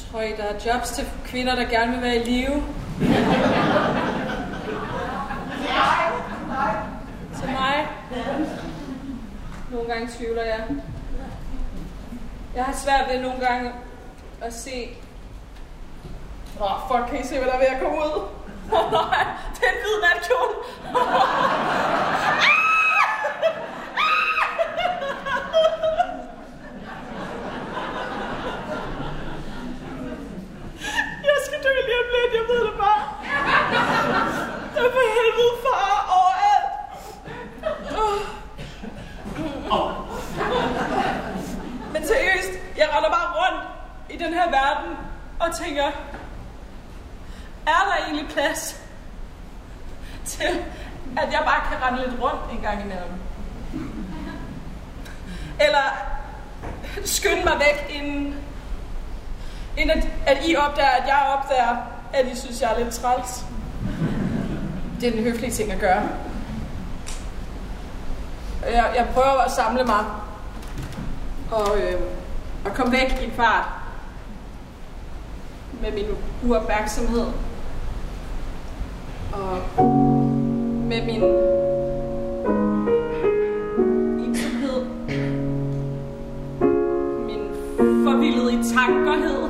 Tror I, der er jobs til kvinder, der gerne vil være i live? Nej. Til mig? Nogle gange tvivler jeg. Jeg har svært ved nogle gange at se... fuck, kan I se, hvad der er ved at komme ud? Nej, det er en hvid natkjole. Jeg skal dø lige om lidt, jeg ved det bare. Der er for helvede far overalt. Men seriøst, jeg render bare rundt i den her verden og tænker, er der egentlig plads til, at jeg bare kan rende lidt rundt en gang imellem? Eller skynde mig væk, inden at I opdager, at jeg opdager, at I synes, jeg er lidt træls. Det er den høflige ting at gøre. Jeg prøver at samle mig og komme væk i en fart med min uopmærksomhed og med min ensomhed, min forvildede tankerhed.